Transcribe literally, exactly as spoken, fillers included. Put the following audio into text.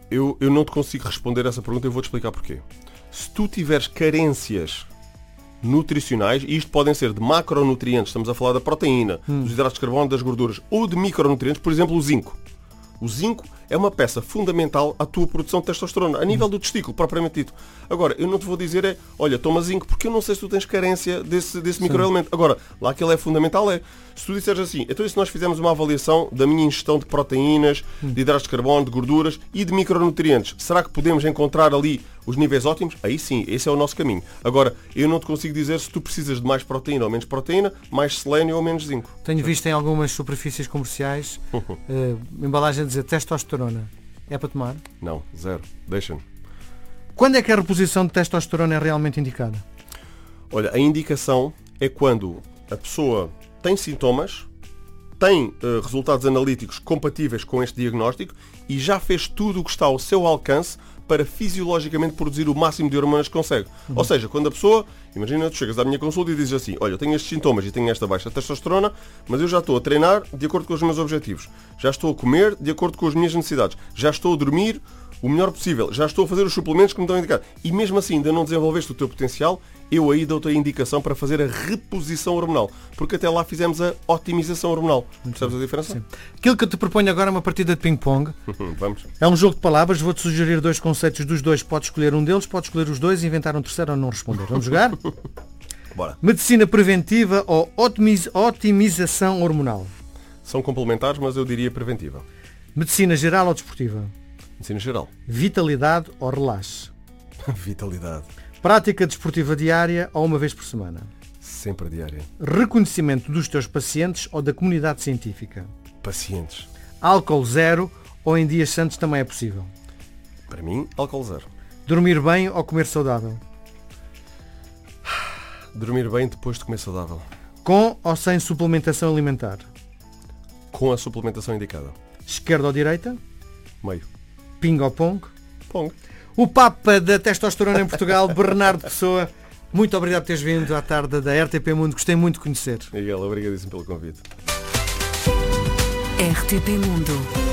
eu, eu não te consigo responder essa pergunta, eu vou-te explicar porquê. Se tu tiveres carências nutricionais, e isto podem ser de macronutrientes, estamos a falar da proteína, hum. dos hidratos de carbono, das gorduras, ou de micronutrientes, por exemplo, o zinco. O zinco é uma peça fundamental à tua produção de testosterona, a nível do testículo, propriamente dito. Agora, eu não te vou dizer é, olha, toma zinco, porque eu não sei se tu tens carência desse, desse microelemento. Agora, lá que ele é fundamental é, se tu disseres assim, então e se nós fizermos uma avaliação da minha ingestão de proteínas, de hidratos de carbono, de gorduras e de micronutrientes, será que podemos encontrar ali os níveis ótimos? Aí sim, esse é o nosso caminho. Agora, eu não te consigo dizer se tu precisas de mais proteína ou menos proteína, mais selênio ou menos zinco. Tenho visto em algumas superfícies comerciais uh, embalagem a dizer testosterona. É para tomar? Não, zero. Deixa-me. Quando é que a reposição de testosterona é realmente indicada? Olha, a indicação é quando a pessoa tem sintomas, tem uh, resultados analíticos compatíveis com este diagnóstico e já fez tudo o que está ao seu alcance para fisiologicamente produzir o máximo de hormonas que consegue. Uhum. Ou seja, quando a pessoa, imagina, tu chegas à minha consulta e dizes assim, olha, eu tenho estes sintomas e tenho esta baixa testosterona, mas eu já estou a treinar de acordo com os meus objetivos, já estou a comer de acordo com as minhas necessidades, já estou a dormir o melhor possível, já estou a fazer os suplementos que me estão a indicar, e mesmo assim ainda não desenvolveste o teu potencial, eu aí dou-te a indicação para fazer a reposição hormonal, porque até lá fizemos a otimização hormonal. Percebes a diferença? Sim. Aquilo que eu te proponho agora é uma partida de ping-pong. Vamos. É um jogo de palavras, vou-te sugerir dois conceitos dos dois, podes escolher um deles, podes escolher os dois e inventar um terceiro ou não responder. Vamos jogar? Bora. Medicina preventiva ou otimiz- otimização hormonal? São complementares, mas eu diria preventiva. Medicina geral ou desportiva? Medicina geral. Vitalidade ou relaxe? Vitalidade. Prática desportiva diária ou uma vez por semana? Sempre diária. Reconhecimento dos teus pacientes ou da comunidade científica? Pacientes. Álcool zero ou em dias santos também é possível? Para mim, álcool zero. Dormir bem ou comer saudável? Dormir bem depois de comer saudável. Com ou sem suplementação alimentar? Com a suplementação indicada. Esquerda ou direita? Meio. Ping ou pong? Pong. O Papa da testosterona em Portugal, Bernardo Pessoa, muito obrigado por teres vindo à tarde da R T P Mundo, gostei muito de conhecer. Miguel, obrigadíssimo pelo convite. R T P Mundo.